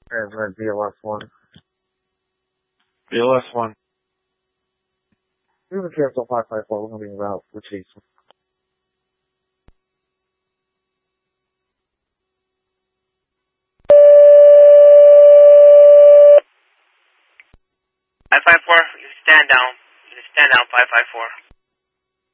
Transmit BLS1. BLS1. Moving cancel 554, we're going to be en route for Chase. Stand down. 554.